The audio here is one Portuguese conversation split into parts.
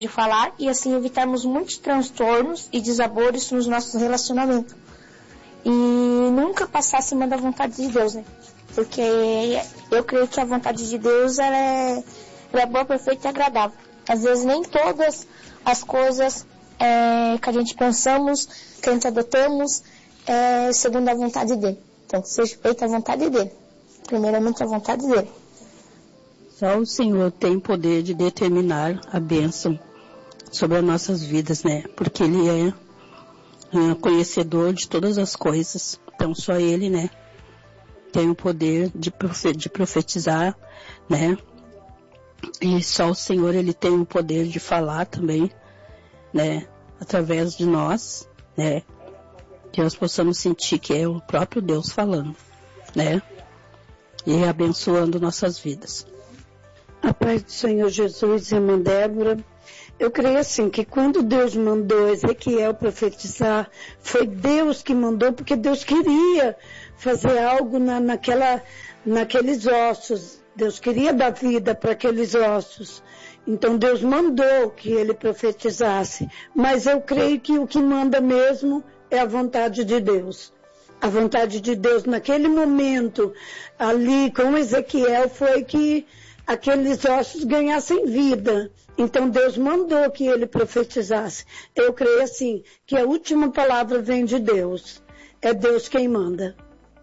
de falar e assim evitarmos muitos transtornos e desabores nos nossos relacionamentos. E nunca passar acima da vontade de Deus, né? Porque eu creio que a vontade de Deus ela é boa, perfeita e agradável. Às vezes nem todas as coisas que a gente pensamos, que a gente adotamos, segundo a vontade dele. Então, seja feita a vontade dele. Primeiramente a vontade dele. Só o Senhor tem poder de determinar a bênção sobre as nossas vidas, né? Porque Ele é conhecedor de todas as coisas. Então só Ele, né, tem o poder de profetizar, né? E só o Senhor, Ele tem o poder de falar também, né? Através de nós, né? Que nós possamos sentir que é o próprio Deus falando, né? E abençoando nossas vidas. A paz do Senhor Jesus, irmã Débora. Eu creio assim, que quando Deus mandou Ezequiel profetizar, foi Deus que mandou, porque Deus queria fazer algo naqueles ossos. Deus queria dar vida para aqueles ossos. Então Deus mandou que ele profetizasse. Mas eu creio que o que manda mesmo é a vontade de Deus. A vontade de Deus naquele momento, ali com Ezequiel, foi que aqueles ossos ganhassem vida. Então Deus mandou que ele profetizasse. Eu creio assim, que a última palavra vem de Deus. É Deus quem manda.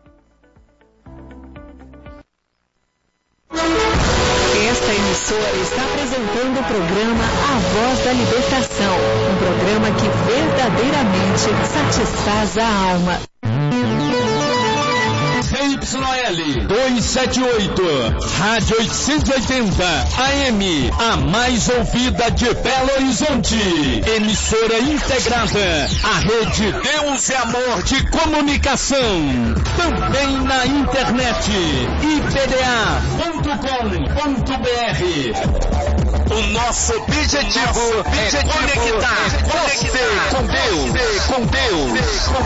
Esta emissora está apresentando o programa A Voz da Libertação, um programa que verdadeiramente satisfaz a alma. ZYL 278, Rádio 880, AM, a mais ouvida de Belo Horizonte. Emissora integrada à rede Deus e Amor de Comunicação. Também na internet, ipda.com.br. O nosso objetivo é conectar você com Deus.